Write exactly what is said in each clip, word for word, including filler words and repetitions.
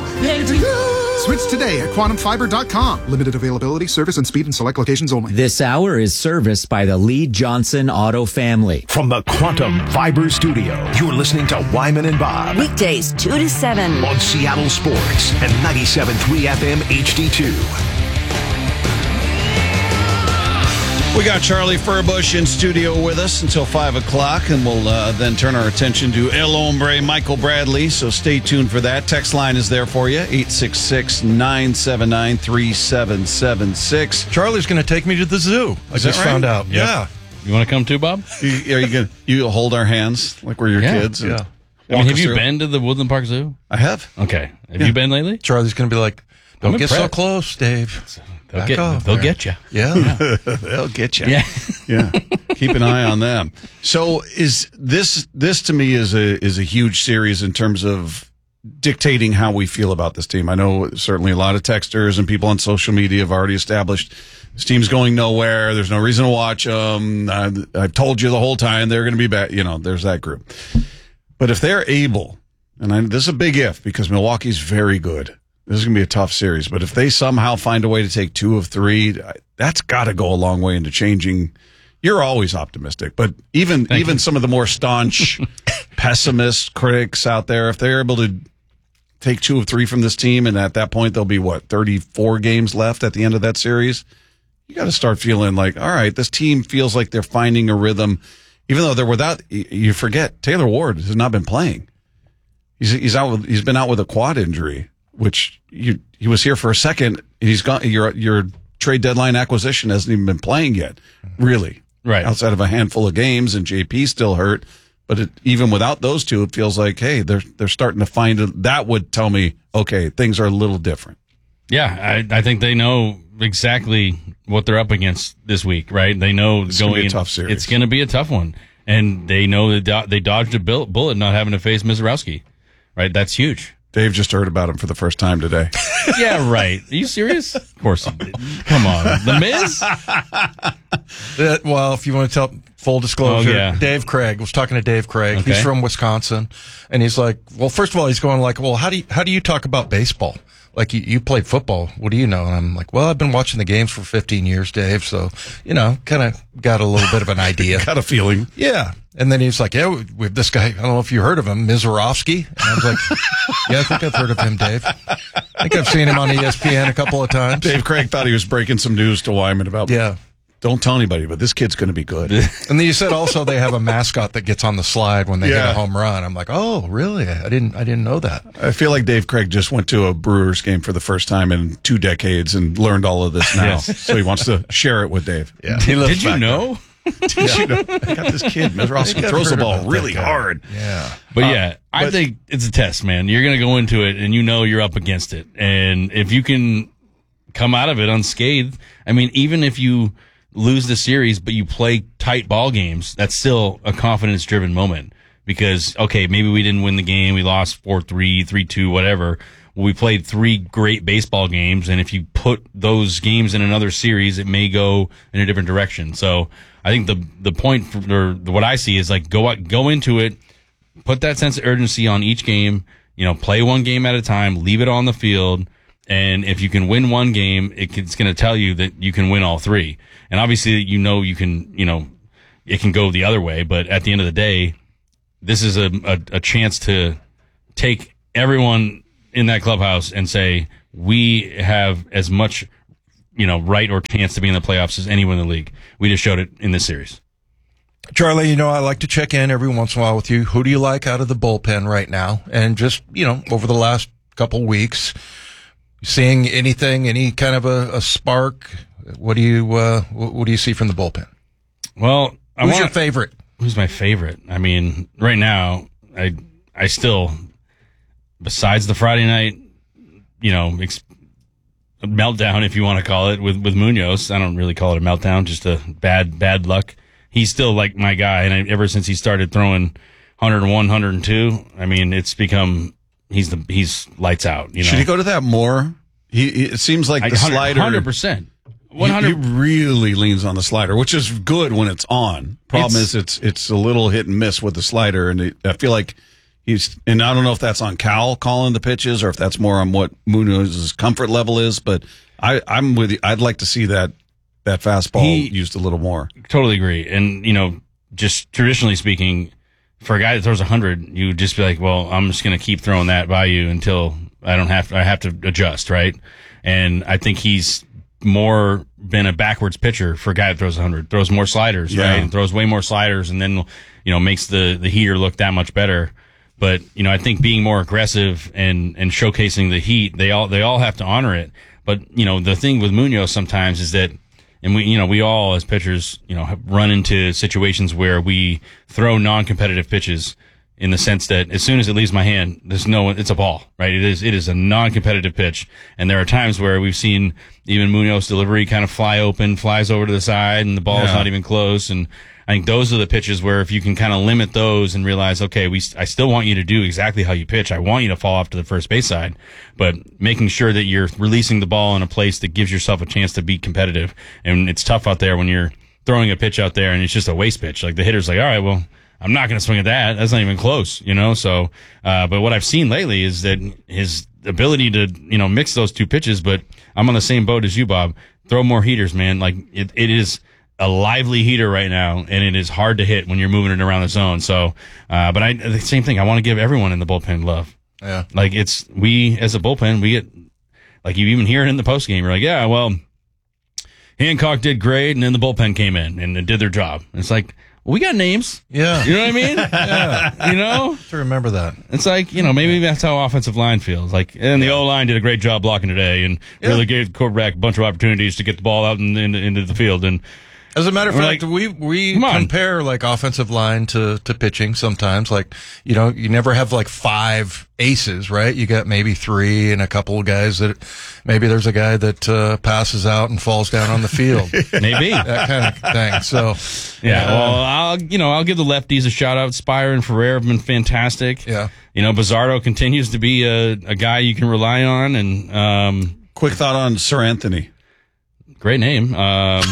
Switch today at quantum fiber dot com. Limited availability, service and speed in select locations only. This hour is serviced by the Lee Johnson Auto family. From the Quantum Fiber Studio, you're listening to Wyman and Bob. Weekdays, two to seven. On Seattle Sports and ninety-seven point three F M H D two. We got Charlie Furbush in studio with us until five o'clock, and we'll uh, then turn our attention to El Hombre, Michael Bradley, so stay tuned for that. Text line is there for you, eight six six, nine seven nine, three seven seven six. Charlie's going to take me to the zoo. I Is just that right? found out. Yep. Yeah. You want to come too, Bob? You, are you going you hold our hands like we're your Yeah. kids? and Yeah. I mean, walk have us you through? been to the Woodland Park Zoo? I have. Okay. Have Yeah. you been lately? Charlie's going to be like, don't I'm get so impressed. close, Dave. They'll Back get. off They'll there. get you. Yeah. They'll get you. Yeah. Yeah. Keep an eye on them. So is this this to me is a is a huge series in terms of dictating how we feel about this team. I know certainly a lot of texters and people on social media have already established this team's going nowhere. There's no reason to watch them. I, I've told you the whole time they're going to be bad. You know, there's that group. But if they're able, and I, this is a big if because Milwaukee's very good. This is going to be a tough series. But if they somehow find a way to take two of three, that's got to go a long way into changing. You're always optimistic, but even Thank even you. some of the more staunch pessimist critics out there, if they're able to take two of three from this team, and at that point there'll be what thirty-four games left at the end of that series, you got to start feeling like, all right, this team feels like they're finding a rhythm, even though they're without. You forget Taylor Ward has not been playing. He's he's out. With, he's been out with a quad injury, which you he was here for a second. He's gone. Your your trade deadline acquisition hasn't even been playing yet, really. Right. Outside of a handful of games, and J P's still hurt. But it, even without those two, it feels like, hey, they're they're starting to find a, that would tell me, okay, things are a little different. Yeah, I, I think they know exactly what they're up against this week, right? They know It's gonna going be a in- tough series. It's going to be a tough one, and they know that do- they dodged a bill- bullet not having to face Mizorowski, right? That's huge. Dave just heard about him for the first time today. Yeah, right. Are you serious? Of course you did. Come on, the Miz. That, well, if you want to tell full disclosure, Oh, yeah. Dave Craig was talking to Dave Craig. Okay. He's from Wisconsin, and he's like, well, first of all, he's going like, well, how do you, how do you talk about baseball? Like, you, you played football. What do you know? And I'm like, well, I've been watching the games for fifteen years, Dave. So, you know, kind of got a little bit of an idea. Got a feeling. Yeah. And then he's like, yeah, we, we have this guy. I don't know if you heard of him, Mizorowski. And I was like, yeah, I think I've heard of him, Dave. I think I've seen him on E S P N a couple of times. Dave Craig thought he was breaking some news to Wyman about, Yeah. don't tell anybody, but this kid's going to be good. And then you said also they have a mascot that gets on the slide when they hit Yeah. a home run. I'm like, oh, really? I didn't, I didn't know that. I feel like Dave Craig just went to a Brewers game for the first time in two decades and learned all of this now. Yes. So he wants to share it with Dave. Yeah. Did you know? Did you know? I got this kid, I Mizorowski, think I've throws the heard ball about that really guy. hard. Yeah. But Uh, yeah, I but- think it's a test, man. You're going to go into it and you know you're up against it. And if you can come out of it unscathed, I mean, even if you lose the series, but you play tight ball games, that's still a confidence driven moment because, okay, maybe we didn't win the game. We lost four three, three two, whatever. Well, we played three great baseball games. And if you put those games in another series, it may go in a different direction. So I think the, the point for, or what I see is like go out, go into it, put that sense of urgency on each game, you know, play one game at a time, leave it on the field. And if you can win one game, it can, it's going to tell you that you can win all three. And obviously, you know, you can, you know, it can go the other way. But at the end of the day, this is a, a, a chance to take everyone in that clubhouse and say, we have as much, you know, right or chance to be in the playoffs as anyone in the league. We just showed it in this series. Charlie, you know, I like to check in every once in a while with you. Who do you like out of the bullpen right now? And just, you know, over the last couple weeks, seeing anything, any kind of a, a spark? What do you, uh, what, what do you see from the bullpen? Well, I Who's wanna, your favorite? Who's my favorite? I mean, right now, I, I still, besides the Friday night, you know, ex- meltdown, if you want to call it, with, with Munoz. I don't really call it a meltdown, just a bad, bad luck. He's still like my guy. And I, ever since he started throwing one oh one, one oh two, I mean, it's become, he's the, he's lights out, you know. Should he go to that more? He, he it seems like the slider. one hundred percent. one hundred He, he really leans on the slider, which is good when it's on. Problem It's- is it's, it's a little hit and miss with the slider. And it, I feel like he's, and I don't know if that's on Cal calling the pitches or if that's more on what Munoz's comfort level is, but I, I'm with you. I'd like to see that, that fastball He- used a little more. Totally agree. And, you know, just traditionally speaking, for a guy that throws one hundred, you would just be like, well, I'm just going to keep throwing that by you until I don't have to, I have to adjust, right? And I think he's more been a backwards pitcher for a guy that throws one hundred, throws more sliders, Yeah. right? And throws way more sliders and then, you know, makes the, the heater look that much better. But, you know, I think being more aggressive and, and showcasing the heat, they all, they all have to honor it. But, you know, the thing with Munoz sometimes is that, and we, you know, we all as pitchers, you know, have run into situations where we throw non-competitive pitches in the sense that as soon as it leaves my hand, there's no, it's a ball, right? It is, it is a non-competitive pitch. And there are times where we've seen even Munoz delivery kind of fly open, flies over to the side and the ball is Yeah. not even close. And I think those are the pitches where if you can kind of limit those and realize, okay, we, I still want you to do exactly how you pitch. I want you to fall off to the first base side, but making sure that you're releasing the ball in a place that gives yourself a chance to be competitive. And it's tough out there when you're throwing a pitch out there and it's just a waste pitch. Like the hitter's like, all right, well, I'm not going to swing at that. That's not even close, you know? So, uh, but what I've seen lately is that his ability to, you know, mix those two pitches, but I'm on the same boat as you, Bob. Throw more heaters, man. Like it, it is a lively heater right now, and it is hard to hit when you're moving it around the zone. So, uh, but I, the same thing, I want to give everyone in the bullpen love. Yeah. Like it's, we as a bullpen, we get, like you even hear it in the post game. You're like, yeah, well, Hancock did great, and then the bullpen came in and did their job. And it's like, well, we got names. Yeah. You know what I mean? Yeah. You know? To remember that. It's like, you know, maybe that's how offensive line feels. Like, and the O-line did a great job blocking today and Yeah. really gave the quarterback a bunch of opportunities to get the ball out in, in, into the field. And As a matter of We're fact, like, we we come on. compare like offensive line to, to pitching sometimes. Like, you know, you never have like five aces, right? You got maybe three and a couple of guys that maybe there's a guy that uh, passes out and falls down on the field. maybe. That kind of thing. So, Yeah, uh, well, I'll you know I'll give the lefties a shout out. Spire and Ferrer have been fantastic. Yeah. You know, Bizzardo continues to be a, a guy you can rely on, and um, Quick thought on Sir Anthony. great name. Um,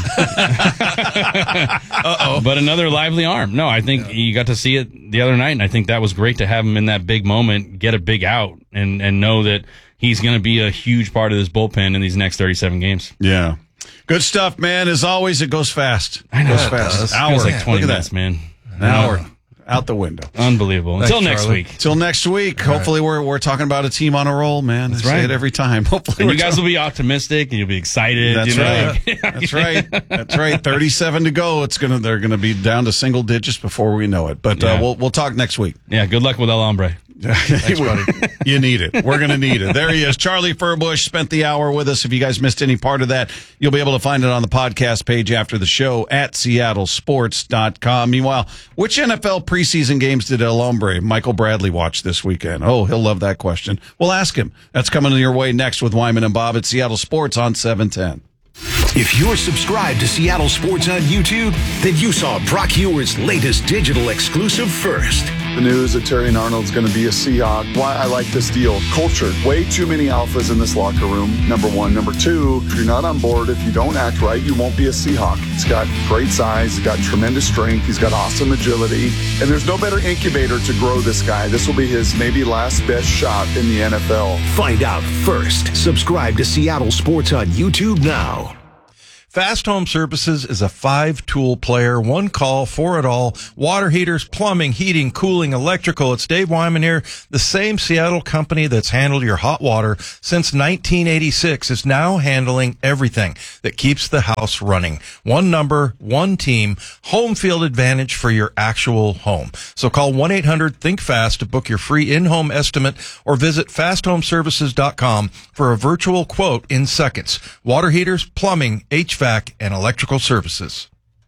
Uh-oh. But another lively arm. No, I think you got to see it the other night, and I think that was great to have him in that big moment, get a big out, and, and know that he's going to be a huge part of this bullpen in these next thirty-seven games. Yeah. Good stuff, man. As always, it goes fast. I know. Goes It fast. does. Hour. Feels like twenty Look at minutes, that. man. An hour. Out the window. Unbelievable. Thanks, Until next Charlie. week. Till next week. Hopefully, we're we're talking about a team on a roll, man. That's I say right. it every time. Hopefully, And we're you guys talking- will be optimistic and you'll be excited. That's you know? right. That's right. That's right. Thirty-seven to go. It's gonna. They're gonna be down to single digits before we know it. But uh, Yeah. we'll we'll talk next week. Yeah, good luck with El Hombre. Thanks, buddy. You need it. We're going to need it. There he is. Charlie Furbush spent the hour with us. If you guys missed any part of that, you'll be able to find it on the podcast page after the show at seattle sports dot com. Meanwhile, which N F L preseason games did El Hombre, Michael Bradley, watch this weekend? Oh, he'll love that question. We'll ask him. That's coming your way next with Wyman and Bob at Seattle Sports on seven ten. If you're subscribed to Seattle Sports on YouTube, then you saw Brock Ewer's latest digital exclusive first. The news that Terry Arnold's going to be a Seahawk. Why I like this deal. Culture. Way too many alphas in this locker room. Number one. Number two, if you're not on board, if you don't act right, you won't be a Seahawk. He's got great size. He's got tremendous strength. He's got awesome agility. And there's no better incubator to grow this guy. This will be his maybe last best shot in the N F L. Find out first. Subscribe to Seattle Sports on YouTube now. Fast Home Services is a five-tool player, one call for it all. Water heaters, plumbing, heating, cooling, electrical. It's Dave Wyman here. The same Seattle company that's handled your hot water since nineteen eighty-six is now handling everything that keeps the house running. One number, one team, home field advantage for your actual home. So call one eight hundred think fast to book your free in-home estimate or visit fast home services dot com for a virtual quote in seconds. Water heaters, plumbing, H V A C, and electrical services.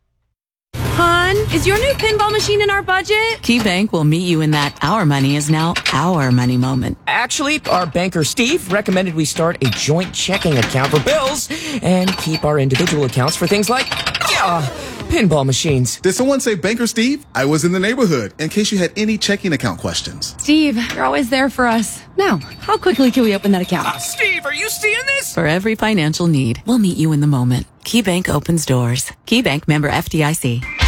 Hon, is your new pinball machine in our budget? KeyBank will meet you in that our money is now our money moment. Actually, our banker Steve recommended we start a joint checking account for bills and keep our individual accounts for things like, yeah, pinball machines. Did someone say Banker Steve? I was in the neighborhood in case you had any checking account questions. Steve, you're always there for us. Now, how quickly can we open that account? Uh, Steve, are you seeing this? For every financial need, we'll meet you in the moment. KeyBank opens doors. KeyBank member F D I C.